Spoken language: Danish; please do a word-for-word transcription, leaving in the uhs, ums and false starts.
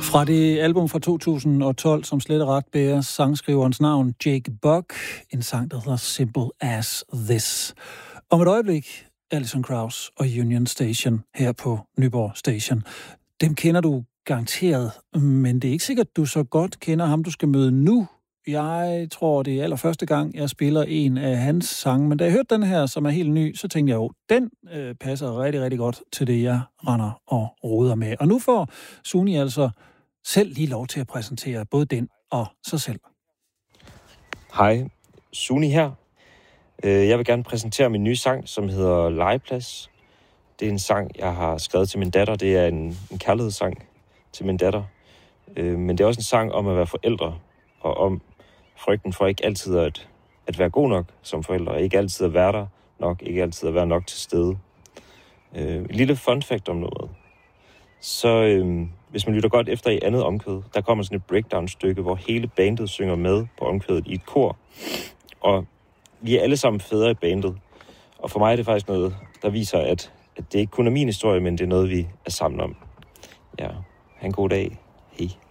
Fra det album fra to tusind og tolv, som slet og ret bærer sangskriverens navn, Jake Buck, en sang, der hedder Simple As This. Om et øjeblik, Alison Krauss og Union Station her på Nyborg Station. Dem kender du garanteret, men det er ikke sikkert, du så godt kender ham, du skal møde nu. Jeg tror, det er allerførste gang, jeg spiller en af hans sange, men da jeg hørte den her, som er helt ny, så tænkte jeg jo, den øh, passer rigtig, rigtig godt til det, jeg render og roder med. Og nu får Suni altså selv lige lov til at præsentere både den og sig selv. Hej, Suni her. Jeg vil gerne præsentere min nye sang, som hedder Legeplads. Det er en sang, jeg har skrevet til min datter. Det er en, en kærlighedssang til min datter. Men det er også en sang om at være forældre, og om frygten for ikke altid at, at være god nok som forældre, ikke altid at være der nok, ikke altid at være nok til stede. Et lille fun fact om noget. Så øh, hvis man lytter godt efter i andet omkvæd, der kommer sådan et breakdown-stykke, hvor hele bandet synger med på omkvædet i et kor. Og vi er alle sammen fædre i bandet. Og for mig er det faktisk noget, der viser, at, at det ikke kun er min historie, men det er noget, vi er sammen om. Ja, ha' en god dag. Hej.